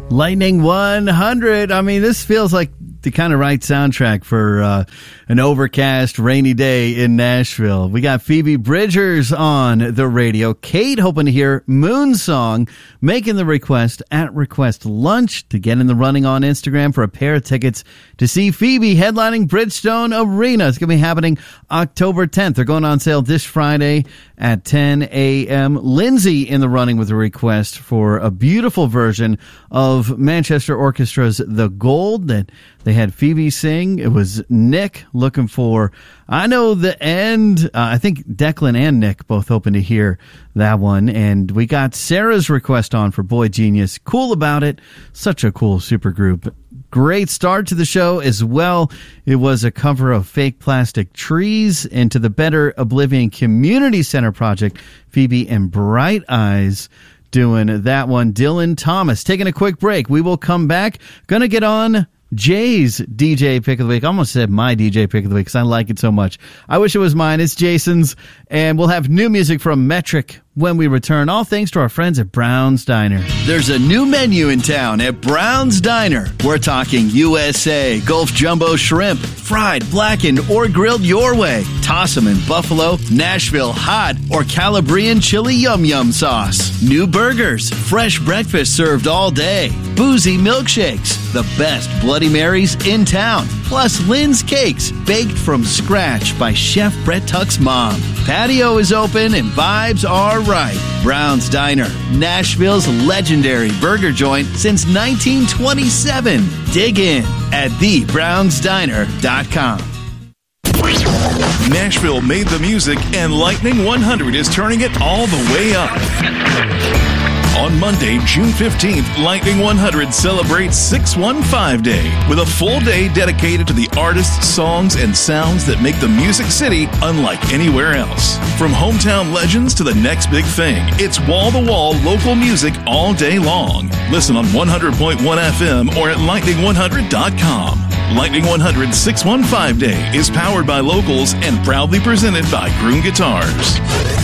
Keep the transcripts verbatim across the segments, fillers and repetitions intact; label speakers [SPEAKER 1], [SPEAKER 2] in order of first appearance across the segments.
[SPEAKER 1] Lightning one hundred. I mean, this feels like the kind of right soundtrack for uh, an overcast, rainy day in Nashville. We got Phoebe Bridgers on the radio. Kate hoping to hear Moon Song, making the request at Request Lunch to get in the running on Instagram for a pair of tickets to see Phoebe headlining Bridgestone Arena. It's going to be happening October tenth. They're going on sale this Friday at ten a.m. Lindsay in the running with a request for a beautiful version of Manchester Orchestra's The Gold that they had Phoebe sing. It was Nick looking for I Know the End. Uh, I think Declan and Nick both hoping to hear that one. And we got Sarah's request on for Boy Genius. Cool About It. Such a cool supergroup. Great start to the show as well. It was a cover of Fake Plastic Trees into the Better Oblivion Community Center project. Phoebe and Bright Eyes doing that one. Dylan Thomas taking a quick break. We will come back. Gonna get on Jay's D J Pick of the Week. I almost said my D J Pick of the Week because I like it so much. I wish it was mine. It's Jason's. And we'll have new music from Metric when we return. All thanks to our friends at Brown's Diner.
[SPEAKER 2] There's a new menu in town at Brown's Diner. We're talking U S A, Gulf Jumbo Shrimp, fried, blackened, or grilled your way. Toss them in buffalo, Nashville hot, or Calabrian chili yum yum sauce. New burgers, fresh breakfast served all day. Boozy milkshakes, the best Bloody Marys in town. Plus Lynn's Cakes, baked from scratch by Chef Brett Tuck's mom. Patio is open and vibes are right. Brown's Diner, Nashville's legendary burger joint since nineteen twenty-seven. Dig in at the browns diner dot com.
[SPEAKER 3] Nashville made the music, and Lightning one hundred is turning it all the way up. On Monday, June fifteenth, Lightning one hundred celebrates six one five Day with a full day dedicated to the artists, songs, and sounds that make the Music City unlike anywhere else. From hometown legends to the next big thing, it's wall-to-wall local music all day long. Listen on one hundred point one F M or at lightning one hundred dot com. Lightning one hundred six one five Day is powered by locals and proudly presented by Groom Guitars.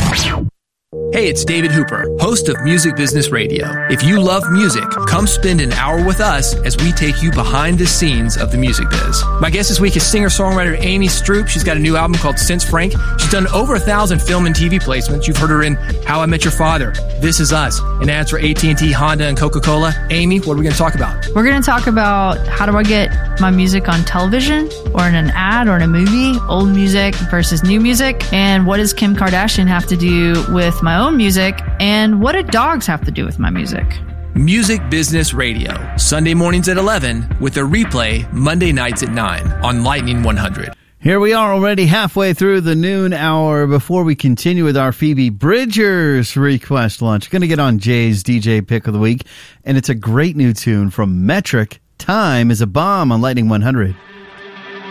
[SPEAKER 4] Hey, it's David Hooper, host of Music Business Radio. If you love music, come spend an hour with us as we take you behind the scenes of the music biz. My guest this week is singer-songwriter Amy Stroop. She's got a new album called Since Frank. She's done over a thousand film and T V placements. You've heard her in How I Met Your Father, This Is Us, and ads for A T and T, Honda, and Coca-Cola. Amy, what are we going to talk about?
[SPEAKER 5] We're going to talk about how do I get my music on television or in an ad or in a movie, old music versus new music, and what does Kim Kardashian have to do with my own music, and what do dogs have to do with my music?
[SPEAKER 4] Music Business Radio, Sunday mornings at eleven, with a replay Monday nights at nine on Lightning one hundred.
[SPEAKER 1] Here we are already halfway through the noon hour. Before we continue with our Phoebe Bridgers request lunch, going to get on Jay's D J Pick of the Week, and it's a great new tune from Metric. Time is a Bomb on Lightning one hundred.